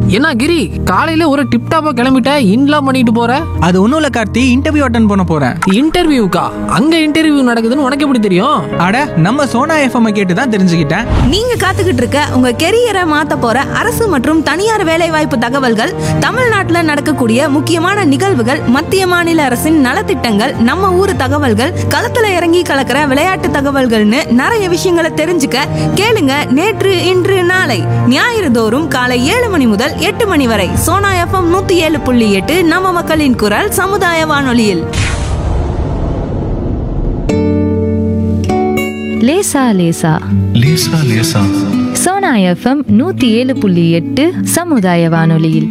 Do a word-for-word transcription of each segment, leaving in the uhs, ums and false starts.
என்ன கிரி, காலையில ஒரு டிப் டாப்பா கிளம்பிட்ட, இன்லாம் பண்ணிட்டு போற? அது ஒன்றும் இல்லை கார்த்தி, இன்டர்வியூ அட்டன் பண்ண போகிறேன். இன்டர்வியூக்கா? அங்க இன்டர்வியூ நடக்குதுன்னு உனக்கு எப்படி தெரியும்? அட, நம்ம சோனா எஃப்எம் கேட்டு தான் தெரிஞ்சுக்கிட்டேன். நீங்க காத்துக்கிட்டு இருக்க உங்க கெரியரை மாத்த போற அரசு மற்றும் தனியார் வேலைவாய்ப்பு தகவல்கள், தமிழ்நாட்டுல நடக்கக்கூடிய முக்கியமான நிகழ்வுகள், மத்திய மாநில அரசின் நலத்திட்டங்கள், நம்ம ஊர் தகவல்கள், களத்துல இறங்கி கலக்கிற விளையாட்டு தகவல்கள்னு நிறைய விஷயங்களை தெரிஞ்சுக்க கேளுங்க நேற்று இன்று நாளை ஞாயிறு தோறும் காலை ஏழு மணி முதல் எட்டு மணி வரை சோனா எஃப்எம் நூத்தி ஏழு புள்ளி எட்டு நம்ம மக்களின் குரல் சமுதாய வானொலியில். லேசா லேசா லேசா லேசா சோனா எஃப்எம் நூத்தி ஏழு புள்ளி எட்டு சமுதாய வானொலியில்.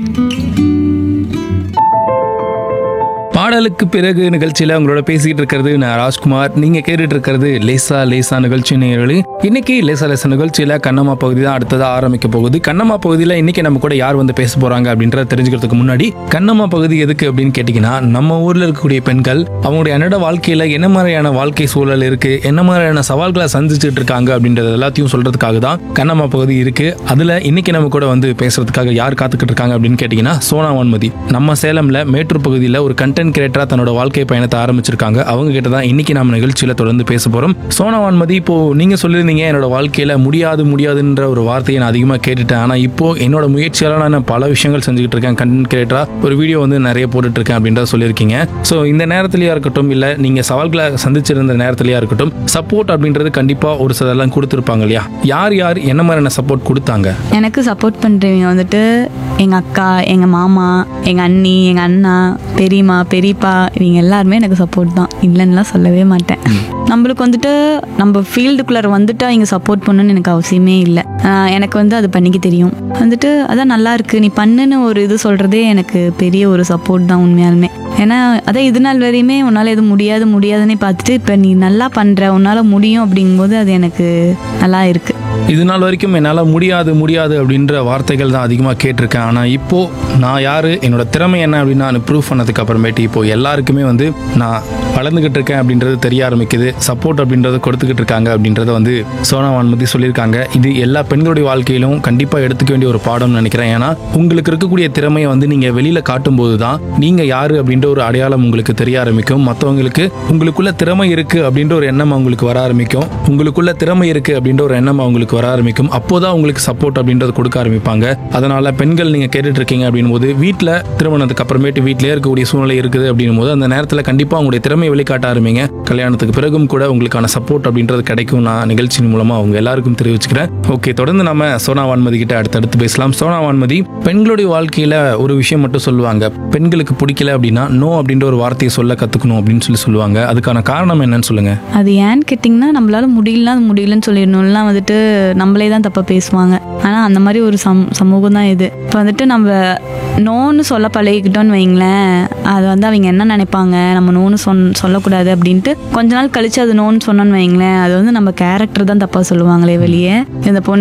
பாடலுக்கு பிறகு நிகழ்ச்சியில் உங்களோட பேசிக்கிட்டு இருக்கிறது நான் ராஜ்குமார். நீங்க கேட்டுட்டு இருக்கிறது லேசா லேசா நிகழ்ச்சி நேயர்களே. இன்னைக்கு லேசா லேசா நிகழ்ச்சியில கண்ணம்மா பகுதி தான் அடுத்ததா ஆரம்பிக்க போகுது. கண்ணம்மா பகுதியில் இன்னைக்கு நம்ம கூட யார் வந்து பேச போறாங்க அப்படின்றத தெரிஞ்சுக்கிறதுக்கு முன்னாடி, கண்ணம்மா பகுதி எதுக்கு அப்படின்னு கேட்டீங்கன்னா, நம்ம ஊர்ல இருக்கக்கூடிய பெண்கள் அவங்களுடைய அன்றாட வாழ்க்கையில என்ன மாதிரியான வாழ்க்கை சூழல் இருக்கு, என்ன மாதிரியான சவால்களை சந்திச்சுட்டு இருக்காங்க அப்படின்றது எல்லாத்தையும் சொல்றதுக்காக தான் கண்ணம்மா பகுதி இருக்கு. அதுல இன்னைக்கு நம்ம கூட வந்து பேசுறதுக்காக யார் காத்துக்கிட்டு இருக்காங்க அப்படின்னு கேட்டீங்கன்னா, சோனா வான்மதி. நம்ம சேலம்ல மேட்டூர் பகுதியில் ஒரு கண்டென்ட் கிரியேட்டரா தன்னோட வாழ்க்கை பயணத்தை ஆரம்பிச்சிருக்காங்க. அவங்க கிட்ட தான் இன்னைக்கு நம்ம நிகழ்ச்சியில தொடர்ந்து பேச போறோம். சோனா வான்மதி, இப்போ நீங்க சொல்லிருந்தீங்க என்னோட வாழ்க்கையில முடியாது முடியாதுன்ற ஒரு வார்த்தையை நான் அதிகமா கேட்டுட்டேன். ஆனா இப்போ என்னோட முயற்சியால நான் பல விஷயங்கள் செஞ்சுக்கிட்டு இருக்கேன். கண்டென்ட் கிரியேட்டரா ஒரு வீடியோ வந்து நிறைய போட்டுட்டு இருக்கேன் அப்படின்றத சொல்லியிருக்கீங்க. ஸோ இந்த நேரத்திலயா இருக்கட்டும், இல்ல நீங்க சவால்களை சந்திச்சிருந்த நேரத்திலயா இருக்கட்டும், சப்போர்ட் அப்படின்றது கண்டிப்பா ஒரு சிலர்லாம் கொடுத்துருப்பாங்க இல்லையா? யார் யார் என்ன மாதிரியான சப்போர்ட் கொடுத்தாங்க? எனக்கு சப்போர்ட் பண்ணுறவங்க வந்துட்டு எங்கள் அக்கா, எங்கள் மாமா, எங்கள் அண்ணி, எங்கள் அண்ணா, பெரியம்மா, பெரியப்பா, இவங்க எல்லாருமே எனக்கு சப்போர்ட் தான். இல்லைன்னுலாம் சொல்லவே மாட்டேன். நம்மளுக்கு வந்துட்டு நம்ம ஃபீல்டுக்குள்ளார வந்துட்டு அவங்க சப்போர்ட் பண்ணணும்னு எனக்கு அவசியமே இல்லை. எனக்கு வந்து அது பண்ணிக்க தெரியும். வந்துட்டு அதான் நல்லா இருக்கு நீ பண்ணுன்னு ஒரு இது சொல்கிறதே எனக்கு பெரிய ஒரு சப்போர்ட் தான் உண்மையாலுமே. ஏன்னா அதான் இது நாள் வரையுமே உன்னால் எதுவும் முடியாது முடியாதுன்னே பார்த்துட்டு இப்போ நீ நல்லா பண்ணுற, உன்னால் முடியும் அப்படிங்கும்போது அது எனக்கு நல்லா இருக்குது. இது நாள் வரைக்கும் என்னால் முடியாது முடியாது அப்படின்ற வார்த்தைகள் தான் அதிகமாக கேட்டிருக்கேன். ஆனால் இப்போது நான் யார், என்னோட திறமை என்ன அப்படின்னு நான் ப்ரூவ் பண்ணதுக்கு அப்புறமேட்டு இப்போது எல்லாருக்குமே வந்து நான் வளர்ந்துக்கிட்டு இருக்கேன் அப்படின்றது தெரிய ஆரம்பிக்குது. சப்போர்ட் அப்படின்றத கொடுத்துக்கிட்டு இருக்காங்க அப்படின்றத வந்து சோனா வான்மதி சொல்லியிருக்காங்க. இது எல்லா பெண்களுடைய வாழ்க்கையிலும் கண்டிப்பாக எடுத்துக்க வேண்டிய ஒரு பாடம்னு நினைக்கிறேன். ஏன்னா உங்களுக்கு இருக்கக்கூடிய திறமையை வந்து நீங்கள் வெளியில் காட்டும்போது தான் நீங்கள் யார் அப்படின்ற ஒரு அடையாளம் உங்களுக்கு தெரிய ஆரம்பிக்கும். மற்றவங்களுக்கு உங்களுக்குள்ள திறமை இருக்குது அப்படின்ற ஒரு எண்ணம் அவங்களுக்கு வர ஆரம்பிக்கும். உங்களுக்குள்ள திறமை இருக்குது அப்படின்ற ஒரு எண்ணம் அவங்களுக்கு வர ஆரம்பிக்கும். அப்போதான் உங்களுக்கு சப்போர்ட் அப்படின்றது கொடுக்க ஆரம்பிப்பாங்க. அதனால பெண்கள் நீங்க கேட்டுட்டு இருக்கீங்க அப்படின் போது, வீட்டில் திருமணத்துக்கு அப்புறமேட்டு வீட்டிலே இருக்கக்கூடிய சூழ்நிலை இருக்குது அப்படின் போது அந்த நேரத்தில் கண்டிப்பா உங்களுடைய திறமையை வெளிக்காட்ட ஆரம்பிங்க. கல்யாணத்துக்கு பிறகும் கூட உங்களுக்கான சப்போர்ட் அப்படின்றது கிடைக்கும். நான் நிகழ்ச்சியின் மூலமா அவங்க எல்லாருக்கும் தெரிவிச்சுக்கிறேன். ஓகே, தொடர்ந்து நம்ம சோனா வான்மதி கிட்ட அடுத்தடுத்து பேசலாம். சோனா வான்மதி, பெண்களுடைய வாழ்க்கையில ஒரு விஷயம் மட்டும் சொல்லுவாங்க, பெண்களுக்கு பிடிக்கல அப்படின்னா நோ அப்படின்ற ஒரு வார்த்தையை சொல்ல கத்துக்கணும் அப்படின்னு சொல்லி சொல்லுவாங்க. அதுக்கான காரணம் என்னன்னு சொல்லுங்க. அது ஏன்னு கேட்டிங்கன்னா, நம்மளால முடியலன்னா அது முடியலன்னு சொல்லிடணும்லாம் வந்துட்டு நம்மளே தான் தப்பாக பேசுவாங்க. ஆனால் அந்த மாதிரி ஒரு சம் சமூகம் தான் இது. இப்போ வந்துட்டு நம்ம நோன்னு சொல்ல பழகிக்கிட்டோன்னு வைங்களேன், அது வந்து அவங்க என்ன நினைப்பாங்க, நம்ம நோன்னு சொன் சொல்லக்கூடாது அப்படின்ட்டு கொஞ்ச நாள் கழிச்சு அது நோன்னு சொன்னோன்னு வைங்களேன், அது வந்து நம்ம கேரக்டர் தான் தப்பாக சொல்லுவாங்களே வெளியே. இந்த பொண்ணு